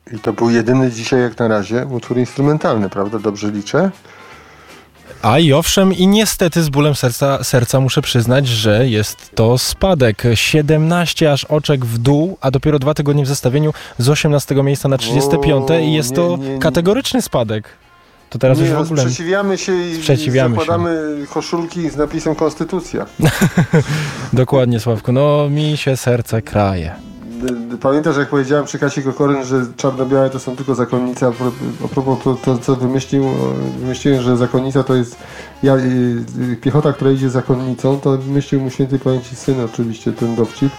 I to był jedyny dzisiaj jak na razie utwór instrumentalny, prawda? Dobrze liczę? A i owszem, i niestety z bólem serca muszę przyznać, że jest to spadek. 17 aż oczek w dół, a dopiero 2 tygodnie w zestawieniu z 18 miejsca na 35 i jest to kategoryczny spadek. To teraz już w ogóle... Sprzeciwiamy się i zakładamy koszulki z napisem Konstytucja. Dokładnie, Sławku. No mi się serce kraje. Pamiętasz, jak powiedziałem przy Kasi Kokoryn, że czarno-białe to są tylko zakonnice, a propos to co wymyśliłem, że zakonnica to jest piechota, która idzie zakonnicą, to wymyślił mu świętej pamięci syn oczywiście ten dowcip.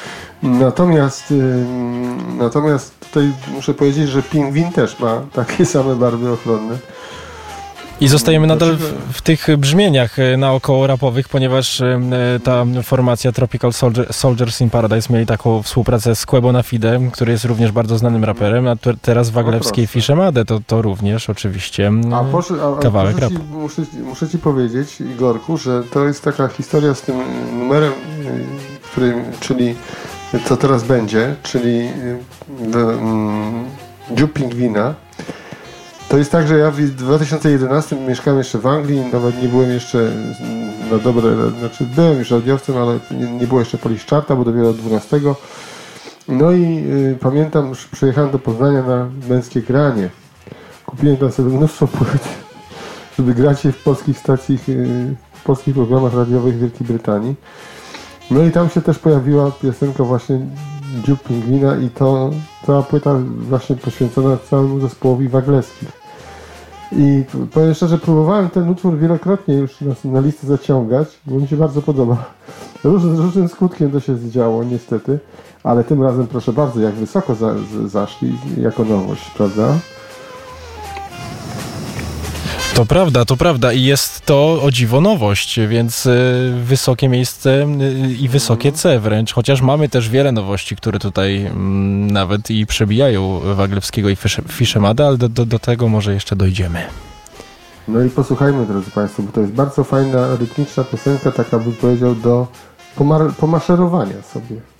Natomiast tutaj muszę powiedzieć, że pingwin też ma takie same barwy ochronne. I zostajemy nadal w tych brzmieniach naokoło rapowych, ponieważ ta formacja Tropical Soldiers in Paradise mieli taką współpracę z Quebo na Fide, który jest również bardzo znanym raperem, a teraz w Waglewskiej Fiszemadę to również oczywiście kawałek rapu. Muszę ci powiedzieć, Igorku, że to jest taka historia z tym numerem, czyli co teraz będzie, czyli Dziób Pingwina. To jest tak, że ja w 2011 mieszkałem jeszcze w Anglii, nawet nie byłem jeszcze na dobre, znaczy byłem już radiowcem, ale nie było jeszcze Polish Charta, bo dopiero od 12. No i pamiętam, że przyjechałem do Poznania na Męskie Granie. Kupiłem tam sobie mnóstwo płyt, żeby grać je w polskich stacjach, w polskich programach radiowych w Wielkiej Brytanii. No i tam się też pojawiła piosenka właśnie Dziób Pingwina i to cała płyta właśnie poświęcona całemu zespołowi Waglewskich. I powiem szczerze, próbowałem ten utwór wielokrotnie już na listę zaciągać, bo mi się bardzo podoba. Różnym skutkiem to się zdziało niestety, ale tym razem proszę bardzo, jak wysoko zaszli jako nowość, prawda? To prawda i jest to o dziwo nowość, więc wysokie miejsce i wysokie C wręcz, chociaż mamy też wiele nowości, które tutaj nawet i przebijają Waglewskiego i Fiszemadę, ale do tego może jeszcze dojdziemy. No i posłuchajmy, drodzy Państwo, bo to jest bardzo fajna, rytmiczna piosenka, taka bym powiedział do pomaszerowania sobie.